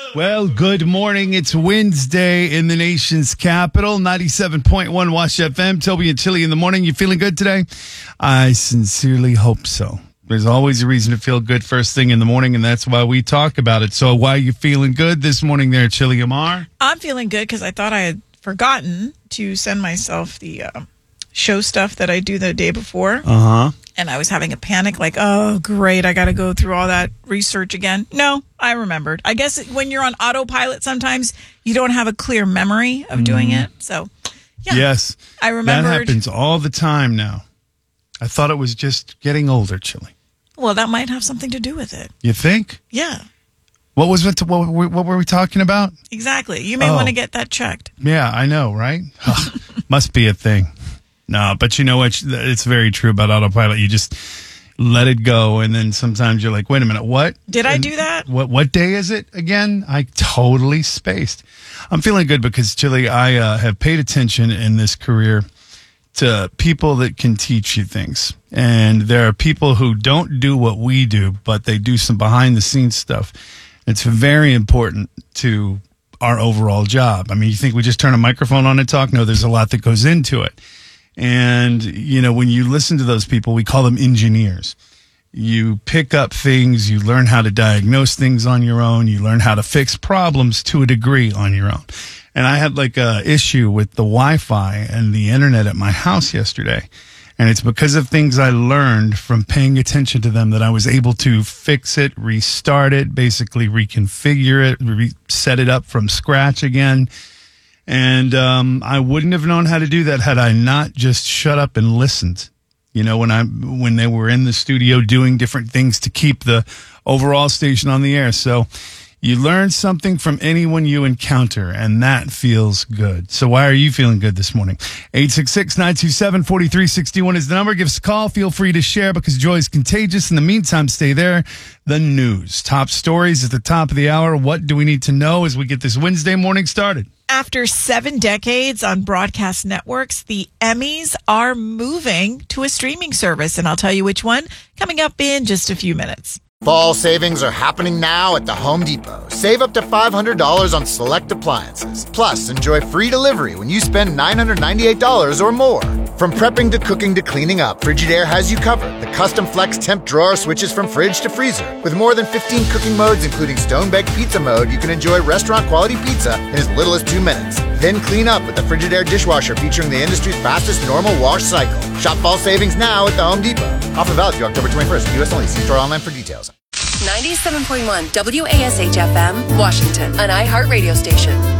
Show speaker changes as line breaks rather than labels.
Well, good morning. It's Wednesday in the nation's capital, 97.1 Wash FM. Toby and Chili in the morning. You feeling good today? I sincerely hope so. There's always a reason to feel good first thing in the morning, and that's why we talk about it. So why are you feeling good this morning there, Chili Amar?
I'm feeling good because I thought I had forgotten to send myself the show stuff that I do the day before.
Uh-huh.
And I was having a panic, like, oh, great, I got to go through all that research again. No, I remembered. I guess when you're on autopilot, sometimes you don't have a clear memory of doing it. So, yeah.
Yes.
I remembered.
That happens all the time now. I thought it was just getting older, Chili.
Well, that might have something to do with it.
You think?
Yeah.
What was it? What were we talking about?
Exactly. You may want to get that checked.
Yeah, I know, right? Must be a thing. No, but you know what? It's very true about autopilot. You just let it go, and then sometimes you're like, wait a minute, what?
Did I do that?
What day is it again? I totally spaced. I'm feeling good because, Chili, I have paid attention in this career to people that can teach you things. And there are people who don't do what we do, but they do some behind-the-scenes stuff. It's very important to our overall job. I mean, you think we just turn a microphone on and talk? No, there's a lot that goes into it. And, you know, when you listen to those people, we call them engineers. You pick up things, you learn how to diagnose things on your own, you learn how to fix problems to a degree on your own. And I had like a issue with the Wi-Fi and the internet at my house yesterday. And it's because of things I learned from paying attention to them that I was able to fix it, restart it, basically reconfigure it, reset it up from scratch again. And I wouldn't have known how to do that had I not just shut up and listened. You know, when they were in the studio doing different things to keep the overall station on the air. So you learn something from anyone you encounter, and that feels good. So why are you feeling good this morning? 866-927-4361 is the number. Give us a call. Feel free to share because joy is contagious. In the meantime, stay there. The news. Top stories at the top of the hour. What do we need to know as we get this Wednesday morning started?
After 7 decades on broadcast networks, the Emmys are moving to a streaming service, and I'll tell you which one coming up in just a few minutes.
Fall savings are happening now at the Home Depot. Save up to $500 on select appliances. Plus, enjoy free delivery when you spend $998 or more. From prepping to cooking to cleaning up, Frigidaire has you covered. The custom flex temp drawer switches from fridge to freezer. With more than 15 cooking modes, including stone-baked pizza mode, you can enjoy restaurant-quality pizza in as little as 2 minutes. Then clean up with the Frigidaire dishwasher featuring the industry's fastest normal wash cycle. Shop fall savings now at the Home Depot. Offer valid through October 21st. U.S. only. See store online for details.
97.1 WASH FM, Washington, an iHeart radio station.